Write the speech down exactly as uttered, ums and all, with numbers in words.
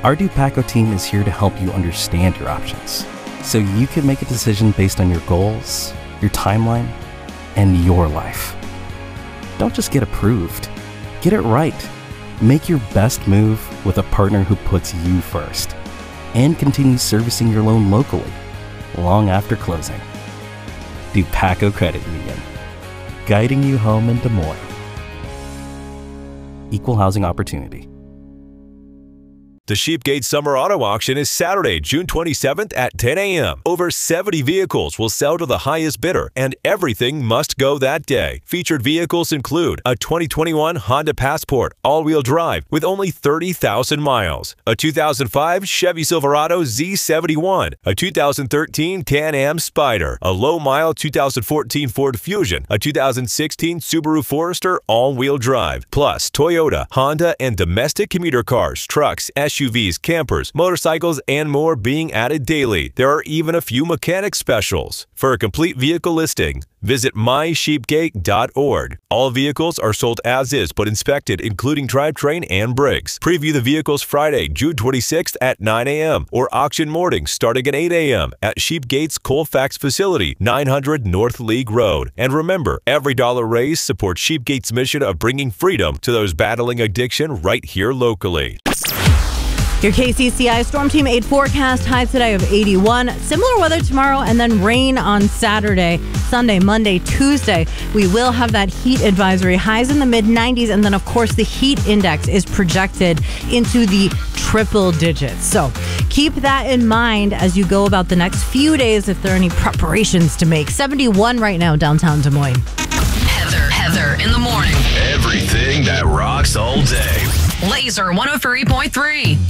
Our Dupaco team is here to help you understand your options, so you can make a decision based on your goals, your timeline, and your life. Don't just get approved. Get it right. Make your best move with a partner who puts you first and continues servicing your loan locally long after closing. Dupaco Credit Union, guiding you home in Des Moines. Equal housing opportunity. The Sheepgate Summer Auto Auction is Saturday, June twenty-seventh at ten a m Over seventy vehicles will sell to the highest bidder, and everything must go that day. Featured vehicles include a twenty twenty-one Honda Passport all-wheel drive with only thirty thousand miles, a two thousand five Chevy Silverado Z seventy-one, a two thousand thirteen Can-Am Spyder, a low-mile two thousand fourteen Ford Fusion, a two thousand sixteen Subaru Forester all-wheel drive, plus Toyota, Honda, and domestic commuter cars, trucks, S U Vs, campers, motorcycles, and more being added daily. There are even a few mechanic specials. For a complete vehicle listing, visit my sheepgate dot org. All vehicles are sold as is but inspected, including drivetrain and brakes. Preview the vehicles Friday, June twenty-sixth at nine a m or auction morning starting at eight a m at Sheepgate's Colfax facility, nine hundred North League Road. And remember, every dollar raised supports Sheepgate's mission of bringing freedom to those battling addiction right here locally. Your K C C I Storm Team eight forecast, high today of eighty-one. Similar weather tomorrow and then rain on Saturday, Sunday, Monday, Tuesday. We will have that heat advisory, highs in the mid nineties. And then, of course, the heat index is projected into the triple digits. So keep that in mind as you go about the next few days if there are any preparations to make. seventy-one right now downtown Des Moines. Heather, Heather in the morning. Everything that rocks all day. Laser one oh three point three.